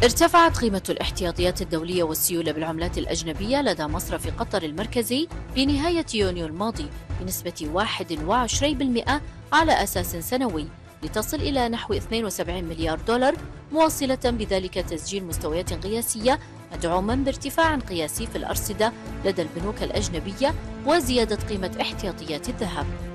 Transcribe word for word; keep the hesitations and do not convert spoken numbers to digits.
ارتفعت قيمة الاحتياطيات الدولية والسيولة بالعملات الأجنبية لدى مصرف قطر المركزي في نهاية يونيو الماضي بنسبة واحد وعشرين بالمئة على أساس سنوي، لتصل إلى نحو اثنين وسبعين مليار دولار، مواصلة بذلك تسجيل مستويات قياسية مدعوما بارتفاع قياسي في الأرصدة لدى البنوك الأجنبية وزيادة قيمة احتياطيات الذهب.